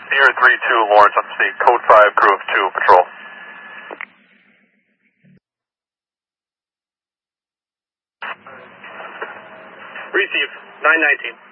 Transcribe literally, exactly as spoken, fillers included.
Sierra three two, Lawrence on speed, code five, crew of two, patrol. Receive, nine nineteen.